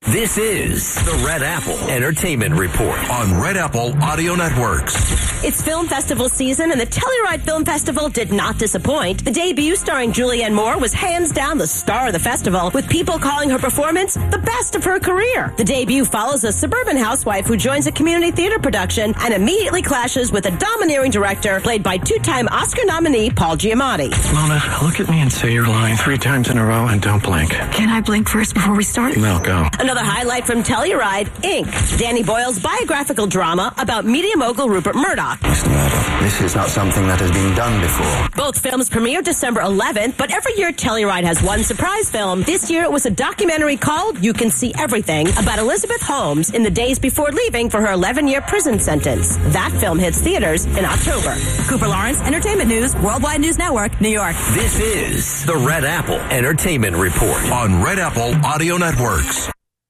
This is the Red Apple Entertainment Report on Red Apple Audio Networks. It's film festival season, and the Telluride Film Festival did not disappoint. The debut starring Julianne Moore was hands down the star of the festival, with people calling her performance the best of her career. The debut follows a suburban housewife who joins a community theater production and immediately clashes with a domineering director played by two-time Oscar nominee Paul Giamatti. Mona, look at me and say your line 3 times in a row and don't blink. Can I blink first before we start? No, go. Another highlight from Telluride, Inc., Danny Boyle's biographical drama about media mogul Rupert Murdoch. Mr. Murdoch, this is not something that has been done before. Both films premiere December 11th, but every year Telluride has one surprise film. This year it was a documentary called You Can See Everything about Elizabeth Holmes in the days before leaving for her 11-year prison sentence. That film hits theaters in October. Cooper Lawrence, Entertainment News, Worldwide News Network, New York. This is the Red Apple Entertainment Report on Red Apple Audio Networks.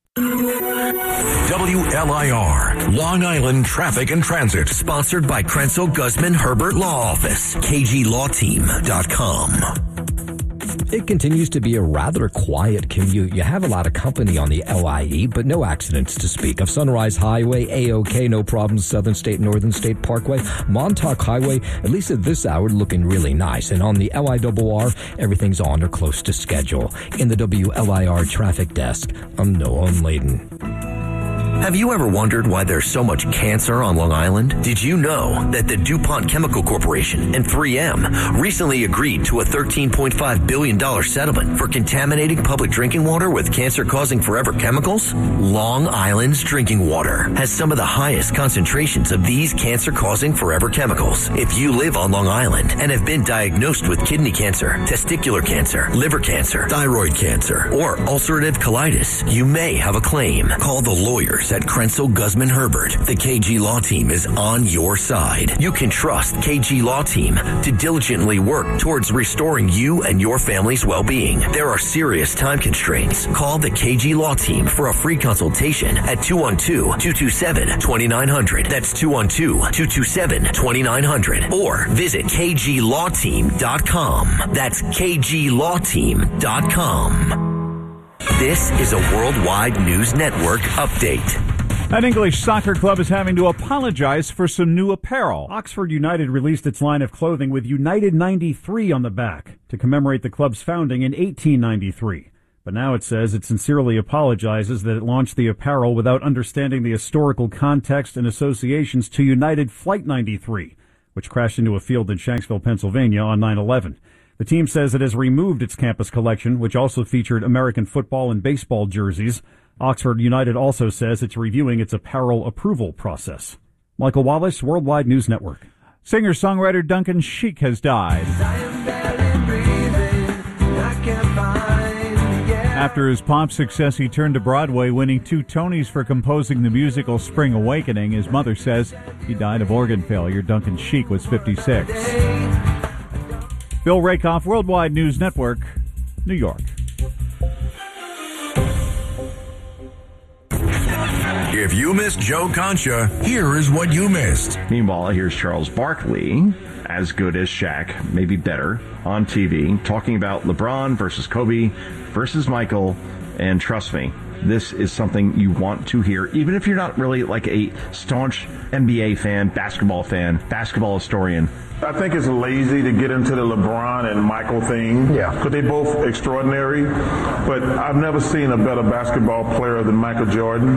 WLIR, Long Island Traffic and Transit. Sponsored by Krenzel Guzman Herbert Law Office, KGLawTeam.com. It continues to be a rather quiet commute. You have a lot of company on the LIE, but no accidents to speak of. Sunrise Highway, A-OK, no problems. Southern State, Northern State Parkway, Montauk Highway, at least at this hour, looking really nice. And on the LIRR, everything's on or close to schedule. In the WLIR traffic desk, I'm Noah Layden. Have you ever wondered why there's so much cancer on Long Island? Did you know that the DuPont Chemical Corporation and 3M recently agreed to a $13.5 billion settlement for contaminating public drinking water with cancer-causing forever chemicals? Long Island's drinking water has some of the highest concentrations of these cancer-causing forever chemicals. If you live on Long Island and have been diagnosed with kidney cancer, testicular cancer, liver cancer, thyroid cancer, or ulcerative colitis, you may have a claim. Call the lawyers at Krenzel Guzman Herbert. The KG Law Team is on your side. You can trust KG Law Team to diligently work towards restoring you and your family's well-being. There are serious time constraints. Call the KG Law Team for a free consultation at 212-227-2900. That's 212-227-2900. Or visit KGLawTeam.com. That's KGLawTeam.com. This is a Worldwide News Network update. An English soccer club is having to apologize for some new apparel. Oxford United released its line of clothing with United 93 on the back to commemorate the club's founding in 1893. But now it says it sincerely apologizes that it launched the apparel without understanding the historical context and associations to United Flight 93, which crashed into a field in Shanksville, Pennsylvania on 9/11. The team says it has removed its campus collection, which also featured American football and baseball jerseys. Oxford United also says it's reviewing its apparel approval process. Michael Wallace, Worldwide News Network. Singer-songwriter Duncan Sheik has died. After his pop success, he turned to Broadway, winning 2 Tonys for composing the musical Spring Awakening. His mother says he died of organ failure. Duncan Sheik was 56. Bill Rakoff, Worldwide News Network, New York. If you missed Joe Concha, here is what you missed. Meanwhile, here's Charles Barkley, as good as Shaq, maybe better, on TV, talking about LeBron versus Kobe versus Michael, and trust me, this is something you want to hear, even if you're not really like a staunch NBA fan, basketball historian. I think it's lazy to get into the LeBron and Michael thing. Yeah. Because they're both extraordinary. But I've never seen a better basketball player than Michael Jordan.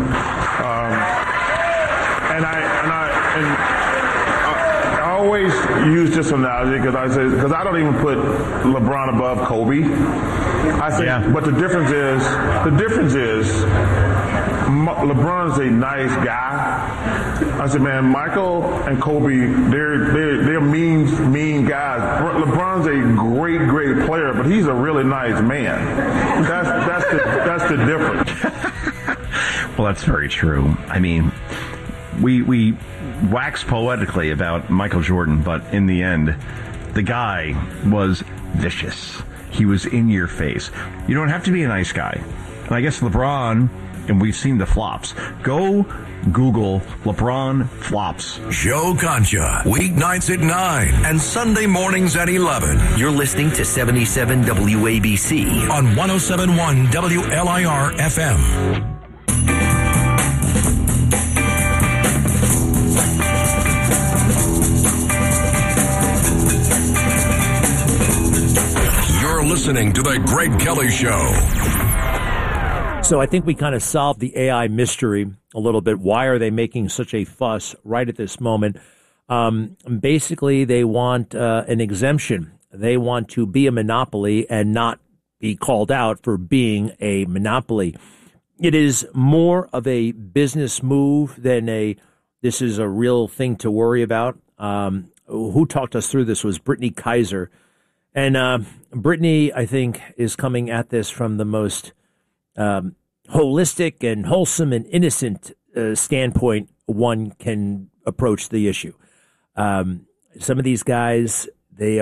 I always use this analogy because I don't even put LeBron above Kobe. I think, but the difference is LeBron's a nice guy. I said, man, Michael and Kobe, they're mean guys. LeBron's a great player, but he's a really nice man. That's the difference. Well, that's very true. I mean, we wax poetically about Michael Jordan, but in the end, the guy was vicious. He was in your face. You don't have to be a nice guy. And I guess LeBron, and we've seen the flops. Go Google LeBron flops. Joe Concha, weeknights at 9 and Sunday mornings at 11. You're listening to 77 WABC on 107.1 WLIR FM. listening to The Greg Kelly Show. So I think we kind of solved the AI mystery a little bit. Why are they making such a fuss right at this moment? Basically, they want an exemption. They want to be a monopoly and not be called out for being a monopoly. It is more of a business move than this is a real thing to worry about. Who talked us through this was Brittany Kaiser. And Brittany, I think, is coming at this from the most holistic and wholesome and innocent standpoint one can approach the issue. Some of these guys, they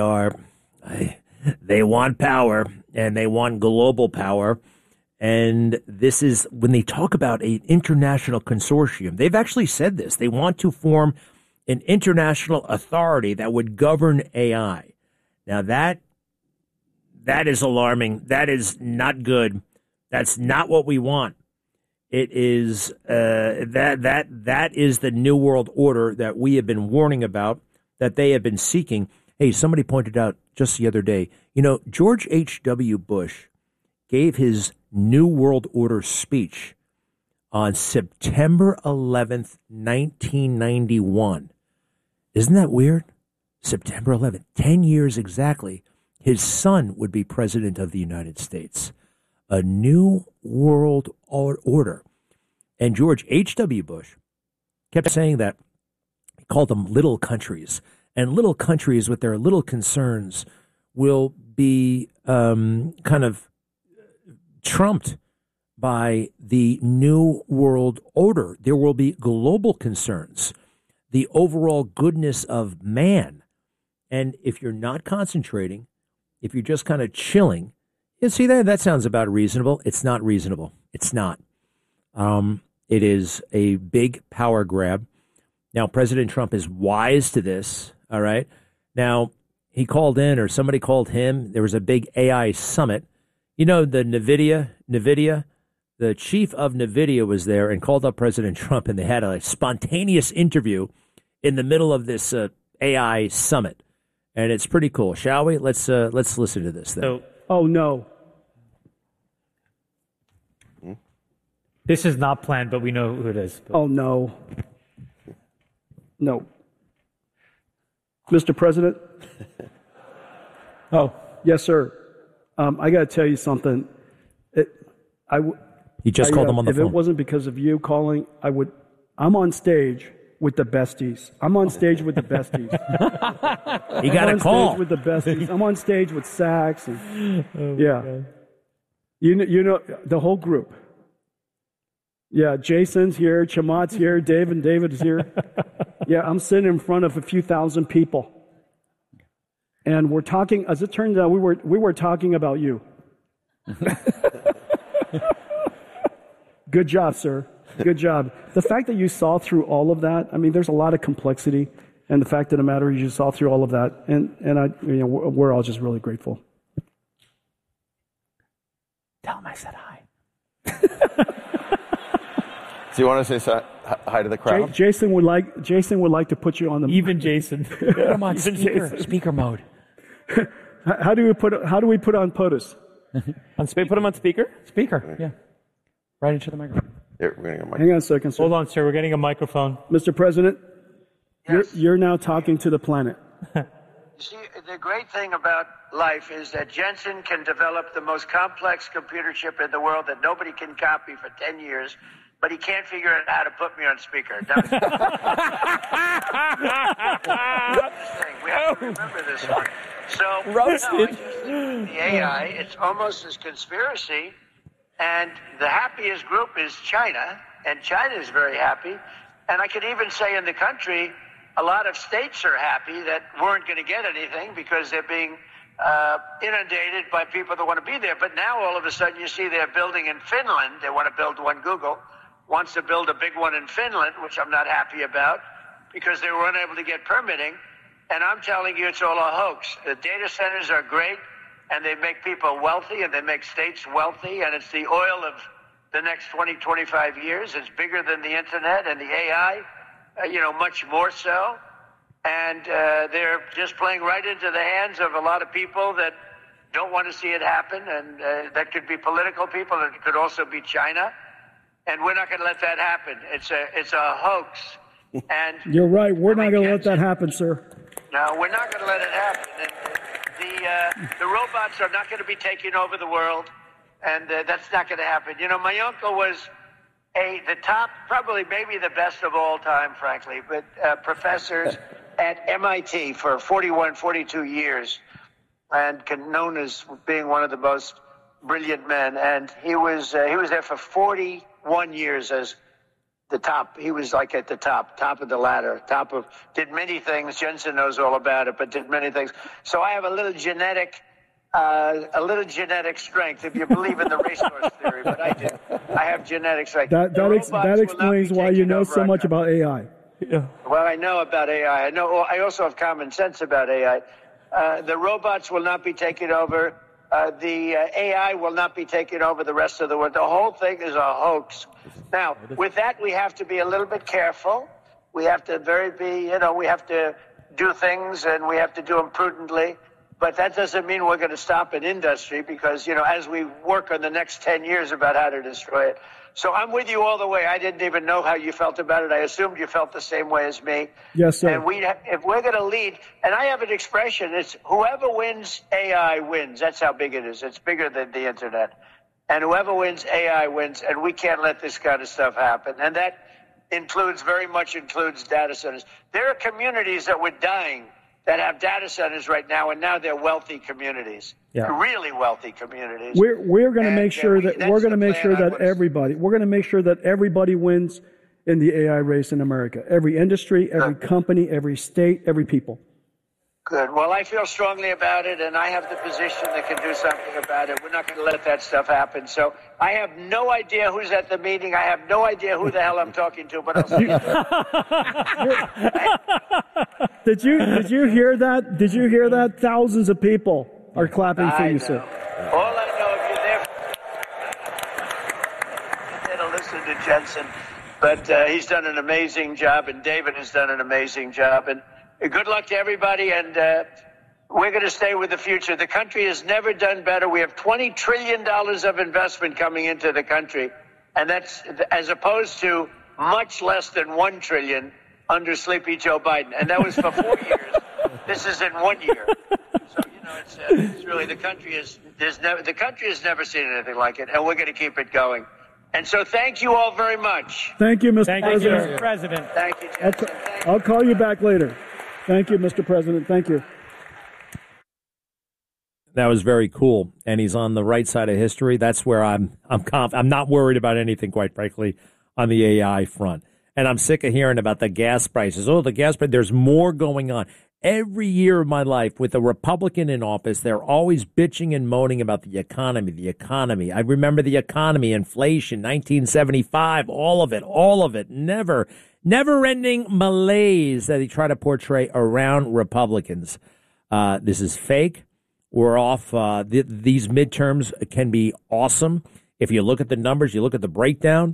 want power, and they want global power. And this is when they talk about an international consortium. They've actually said this. They want to form an international authority that would govern AI. Now that is alarming. That is not good. That's not what we want. It is that is the new world order that we have been warning about, that they have been seeking. Hey, somebody pointed out just the other day, George H.W. Bush gave his New World Order speech on September 11th, 1991. Isn't that weird? September 11th, 10 years exactly, his son would be president of the United States. A New World Order. And George H.W. Bush kept saying that. He called them little countries. And little countries with their little concerns will be kind of trumped by the New World Order. There will be global concerns, the overall goodness of man. And if you're not concentrating, if you're just kind of chilling, you see that sounds about reasonable. It's not reasonable. It's not. It is a big power grab. Now, President Trump is wise to this, all right? Now, he called in, or somebody called him. There was a big AI summit. The NVIDIA, the chief of NVIDIA was there and called up President Trump, and they had a spontaneous interview in the middle of this AI summit. And it's pretty cool. Shall we? Let's listen to this thing. Oh, no. This is not planned, but we know who it is. Oh, no. No. Mr. President? Oh. Yes, sir. I got to tell you something. He just called him on the phone. If it wasn't because of you calling, I'm on stage with the besties. I'm on stage with the besties. You got a call. I'm on stage with the besties. I'm on stage with Sachs. And, yeah. God. You know, the whole group. Yeah, Jason's here, Chamat's here, David is here. Yeah, I'm sitting in front of a few thousand people. And we're talking, as it turns out, we were talking about you. Good job, sir. Good job. The fact that you saw through all of that, I mean, there's a lot of complexity, and the fact of the matter is you saw through all of that, and we're all just really grateful. Tell him I said hi. Do you want to say hi to the crowd? Jason would like to put you on the even Jason. Put him on speaker mode. How do we put on POTUS? Put him on speaker. Speaker. Yeah. Right into the microphone. Here, we're getting a microphone. Hang on a second, sir. Hold on, sir. We're getting a microphone. Mr. President, yes. You're now talking to the planet. See, the great thing about life is that Jensen can develop the most complex computer chip in the world that nobody can copy for 10 years, but he can't figure out how to put me on speaker. We have to remember this one. So, the AI, it's almost as conspiracy, and the happiest group is China, and China is very happy. And I could even say in the country, a lot of states are happy that weren't going to get anything because they're being inundated by people that want to be there. But now all of a sudden you see they're building in Finland. They want to build one. Google wants to build a big one in Finland, which I'm not happy about because they were unable to get permitting. And I'm telling you, it's all a hoax. The data centers are great, and they make people wealthy, and they make states wealthy, and it's the oil of the next 20, 25 years. It's bigger than the internet and the AI, much more so. And they're just playing right into the hands of a lot of people that don't want to see it happen, and that could be political people, and it could also be China, and we're not going to let that happen. It's a hoax, and you're right. We're not going to let that happen, sir. No, we're not going to let it happen. And the robots are not going to be taking over the world, and that's not going to happen. You know, my uncle was the top, probably maybe the best of all time, frankly, but professors at MIT for 41, 42 years, and known as being one of the most brilliant men. And he was there for 41 years as the top. He was like at the top of the ladder, did many things. Jensen knows all about it, but did many things. So I have a little genetic strength, if you believe in the racehorse theory, but I do. I have genetic strength. That explains why you know so much about AI. Yeah. Well, I know about AI. I also have common sense about AI. The robots will not be taking over. The AI will not be taking over the rest of the world. The whole thing is a hoax. Now, with that, we have to be a little bit careful. We have to we have to do things, and we have to do them prudently. But that doesn't mean we're going to stop an industry because, as we work on the next 10 years about how to destroy it. So I'm with you all the way. I didn't even know how you felt about it. I assumed you felt the same way as me. Yes, sir. And if we're going to lead, and I have an expression, it's whoever wins, AI wins. That's how big it is. It's bigger than the internet. And whoever wins, AI wins. And we can't let this kind of stuff happen. And that very much includes data centers. There are communities that were dying that have data centers right now, and now they're wealthy communities, really wealthy communities. We're going to make sure that everybody wins in the AI race in America. Every industry, every company, every state, every people. Good. Well, I feel strongly about it, and I have the position that can do something about it. We're not going to let that stuff happen. So I have no idea who's at the meeting. I have no idea who the hell I'm talking to, but I'll see you. Did you hear that? Did you hear that? Thousands of people are clapping for you, sir. All I know, if you're there to listen to Jensen, but he's done an amazing job, and David has done an amazing job, and good luck to everybody, and we're going to stay with the future. The country has never done better. We have $20 trillion of investment coming into the country, and that's as opposed to much less than $1 trillion under Sleepy Joe Biden, and that was for 4 years. This is in 1 year. So it's really the country has never seen anything like it, and we're going to keep it going. And so thank you all very much. Thank you, Mr. President. Thank you, Mr. President. Thank you, Jensen. I'll call you back later. Thank you, Mr. President. Thank you. That was very cool, and he's on the right side of history. That's where I'm not worried about anything, quite frankly, on the AI front. And I'm sick of hearing about the gas prices. Oh, the gas price. There's more going on. Every year of my life with a Republican in office, they're always bitching and moaning about the economy, the economy. I remember the economy, inflation, 1975, all of it. Never-ending malaise that they try to portray around Republicans. This is fake. We're off. These midterms can be awesome. If you look at the numbers, you look at the breakdown,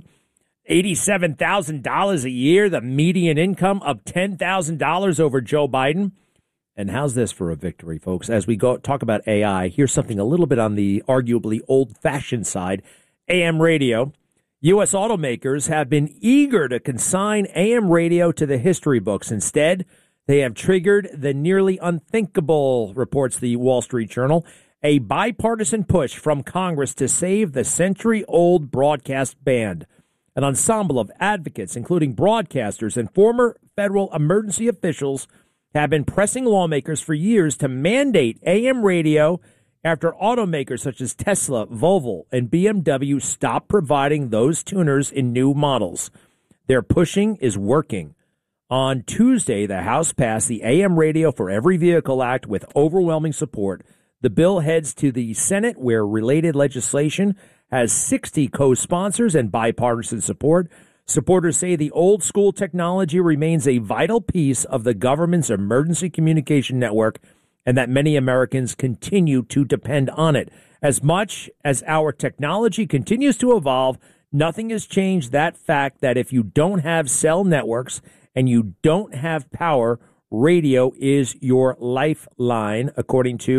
$87,000 a year, the median income of $10,000 over Joe Biden. And how's this for a victory, folks? As we go talk about AI, here's something a little bit on the arguably old-fashioned side. AM radio. U.S. automakers have been eager to consign AM radio to the history books. Instead, they have triggered the nearly unthinkable, reports the Wall Street Journal, a bipartisan push from Congress to save the century-old broadcast band. An ensemble of advocates, including broadcasters and former federal emergency officials, have been pressing lawmakers for years to mandate AM radio after automakers such as Tesla, Volvo, and BMW stop providing those tuners in new models. Their pushing is working. On Tuesday, the House passed the AM Radio for Every Vehicle Act with overwhelming support. The bill heads to the Senate, where related legislation has 60 co-sponsors and bipartisan support. Supporters say the old school technology remains a vital piece of the government's emergency communication network and that many Americans continue to depend on it. As much as our technology continues to evolve, nothing has changed that fact that if you don't have cell networks and you don't have power, radio is your lifeline, according to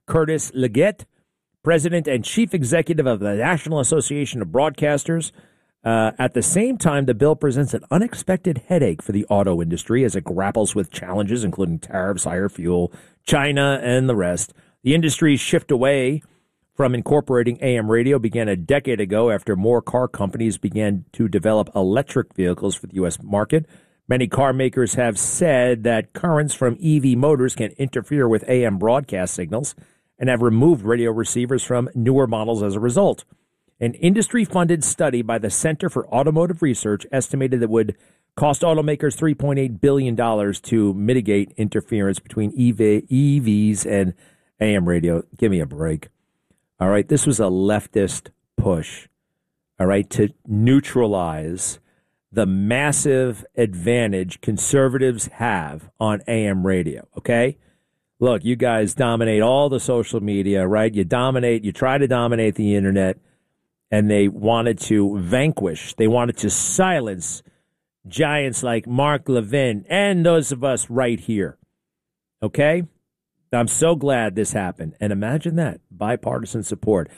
Curtis Leggett, President and Chief Executive of the National Association of Broadcasters. At the same time, the bill presents an unexpected headache for the auto industry as it grapples with challenges, including tariffs, higher fuel, China, and the rest. The industry's shift away from incorporating AM radio began a decade ago after more car companies began to develop electric vehicles for the U.S. market. Many car makers have said that currents from EV motors can interfere with AM broadcast signals and have removed radio receivers from newer models as a result. An industry-funded study by the Center for Automotive Research estimated that it would cost automakers $3.8 billion to mitigate interference between EVs and AM radio. Give me a break. All right, this was a leftist push, all right, to neutralize the massive advantage conservatives have on AM radio, okay? Look, you guys dominate all the social media, right? You try to dominate the internet, and they wanted to they wanted to silence giants like Mark Levin and those of us right here, okay? I'm so glad this happened. And imagine that, bipartisan support.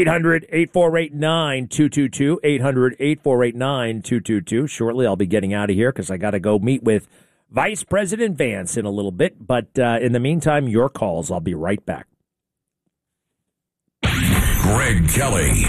800-848-9222, 800-848-9222. Shortly, I'll be getting out of here because I got to go meet with Vice President Vance in a little bit. But in the meantime, your calls. I'll be right back. Greg Kelly.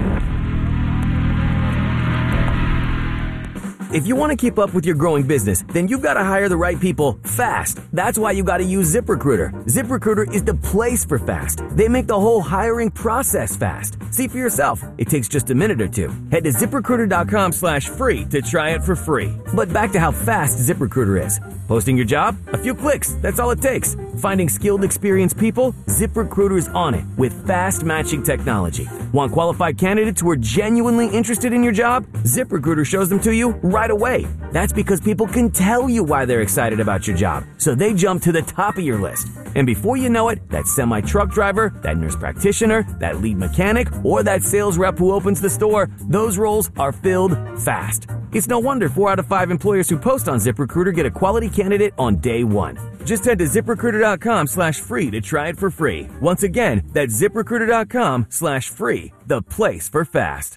If you want to keep up with your growing business, then you've got to hire the right people fast. That's why you got to use ZipRecruiter. ZipRecruiter is the place for fast. They make the whole hiring process fast. See for yourself. It takes just a minute or two. Head to ZipRecruiter.com/free to try it for free. But back to how fast ZipRecruiter is. Posting your job? A few clicks. That's all it takes. Finding skilled, experienced people? ZipRecruiter is on it with fast matching technology. Want qualified candidates who are genuinely interested in your job? ZipRecruiter shows them to you right away. That's because people can tell you why they're excited about your job, so they jump to the top of your list. And before you know it, that semi-truck driver, that nurse practitioner, that lead mechanic, or that sales rep who opens the store, those roles are filled fast. It's no wonder 4 out of 5 employers who post on ZipRecruiter get a quality candidate on day one. Just head to ZipRecruiter.com/free to try it for free. Once again, that's ZipRecruiter.com/free, the place for fast.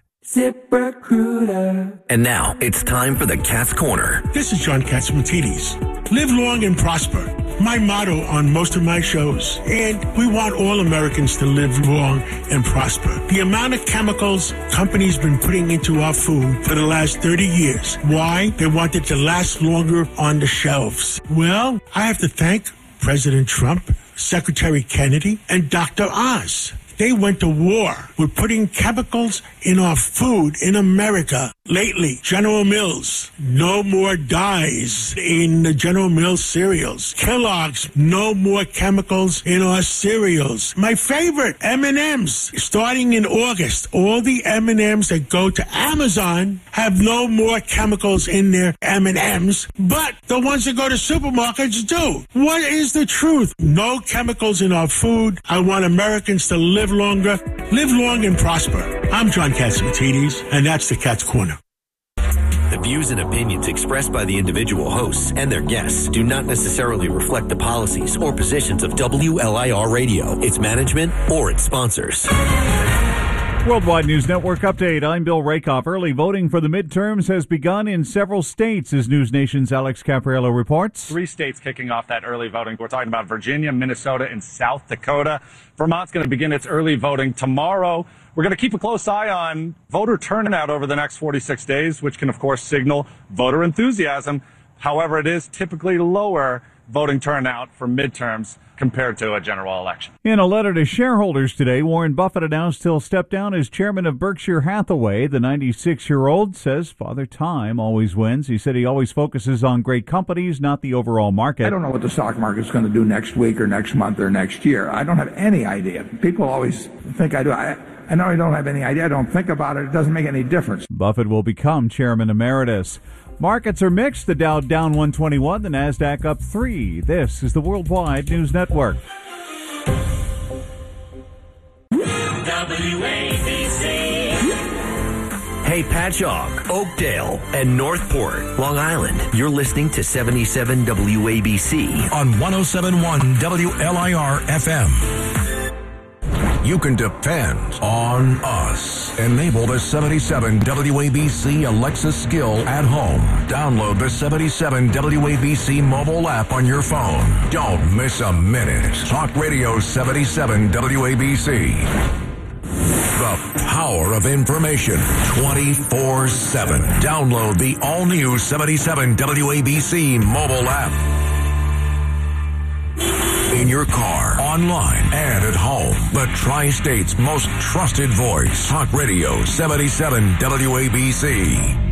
ZipRecruiter. And now it's time for the Cat's Corner. This is John Catsimatidis. Live long and prosper. My motto on most of my shows. And we want all Americans to live long and prosper. The amount of chemicals companies been putting into our food for the last 30 years. Why? They want it to last longer on the shelves. Well, I have to thank President Trump, Secretary Kennedy, and Dr. Oz. They went to war with putting chemicals in our food in America. Lately, General Mills, no more dyes in the General Mills cereals. Kellogg's, no more chemicals in our cereals. My favorite, M&M's, starting in August, all the M&M's that go to Amazon have no more chemicals in their M&M's, but the ones that go to supermarkets do. What is the truth? No chemicals in our food. I want Americans to live longer, live long and prosper. I'm John Catsimatidis, and that's the Cat's Corner. The views and opinions expressed by the individual hosts and their guests do not necessarily reflect the policies or positions of WLIR Radio, its management, or its sponsors. Worldwide News Network update. I'm Bill Rakoff. Early voting for the midterms has begun in several states, as News Nation's Alex Capriello reports. 3 states kicking off that early voting. We're talking about Virginia, Minnesota, and South Dakota. Vermont's going to begin its early voting tomorrow. We're going to keep a close eye on voter turnout over the next 46 days, which can, of course, signal voter enthusiasm. However, it is typically lower voting turnout for midterms compared to a general election. In a letter to shareholders today, Warren Buffett announced he'll step down as chairman of Berkshire Hathaway. The 96-year-old says Father Time always wins. He said he always focuses on great companies, not the overall market. I don't know what the stock market's going to do next week or next month or next year. I don't have any idea. People always think I do. I know I don't have any idea. I don't think about it. It doesn't make any difference. Buffett will become chairman emeritus. Markets are mixed. The Dow down 121, the Nasdaq up 3. This is the Worldwide News Network. WABC. Hey, Patchogue, Oakdale, and Northport, Long Island. You're listening to 77 WABC on 107.1 WLIR FM. you can depend on us. Enable the 77 WABC Alexa skill at home. Download the 77 WABC mobile app on your phone. Don't miss a minute. Talk Radio 77 WABC. The power of information 24/7. Download the all-new 77 WABC mobile app. In your car, online, and at home. The Tri-State's most trusted voice. Talk Radio 77 WABC.